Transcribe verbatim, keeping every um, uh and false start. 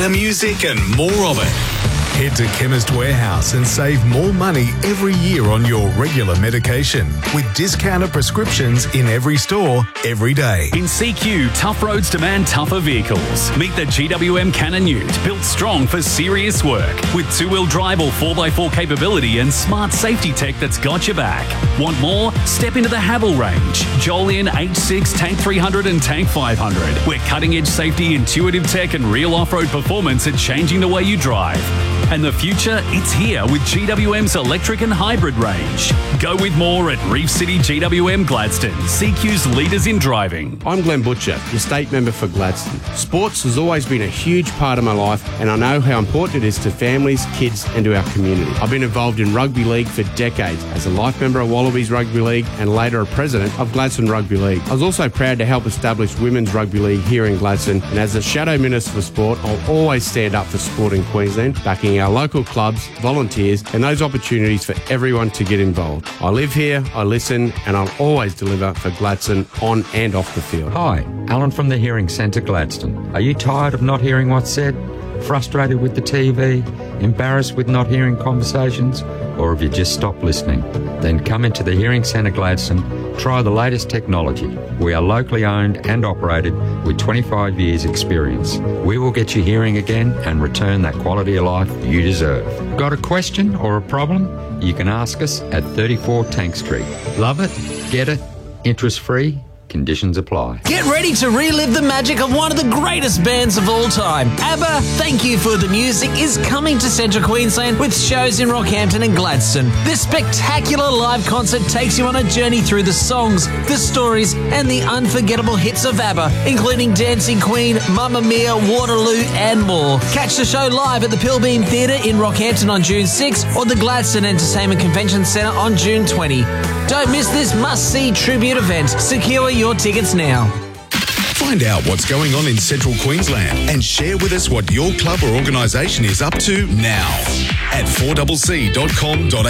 better music and more of it. Head to Chemist Warehouse and save more money every year on your regular medication with discounted prescriptions in every store, every day. In C Q, tough roads demand tougher vehicles. Meet the G W M Cannon Ute, built strong for serious work. With two-wheel drive or four by four capability and smart safety tech that's got your back. Want more? Step into the Havel range. Jolyon H six, Tank three hundred and Tank five hundred. Where cutting-edge safety, intuitive tech and real off-road performance are changing the way you drive. And the future, it's here with G W M's electric and hybrid range. Go with more at Reef City G W M Gladstone, C Q's leaders in driving. I'm Glenn Butcher, your state member for Gladstone. Sports has always been a huge part of my life, and I know how important it is to families, kids and to our community. I've been involved in rugby league for decades as a life member of Wallabies Rugby League and later a president of Gladstone Rugby League. I was also proud to help establish Women's Rugby League here in Gladstone, and as the Shadow Minister for Sport, I'll always stand up for sport in Queensland, backing our local clubs, volunteers and those opportunities for everyone to get involved. I live here, I listen and I'll always deliver for Gladstone on and off the field. Hi, Alan from the Hearing Centre Gladstone. Are you tired of not hearing what's said? Frustrated with the T V? Embarrassed with not hearing conversations? Or have you just stopped listening? Then come into the Hearing Centre Gladstone, try the latest technology. We are locally owned and operated with twenty-five years experience. We will get you hearing again and return that quality of life you deserve. Got a question or a problem? You can ask us at thirty-four Tank Street. Love it? Get it? Interest free? Conditions apply. Get ready to relive the magic of one of the greatest bands of all time. ABBA, Thank You for the Music, is coming to Central Queensland with shows in Rockhampton and Gladstone. This spectacular live concert takes you on a journey through the songs, the stories and the unforgettable hits of ABBA, including Dancing Queen, Mamma Mia, Waterloo and more. Catch the show live at the Pilbeam Theatre in Rockhampton on June sixth or the Gladstone Entertainment Convention Centre on June twentieth. Don't miss this must-see tribute event. Secure your tickets now. Find out what's going on in Central Queensland and share with us what your club or organisation is up to now at four c c dot com dot a u.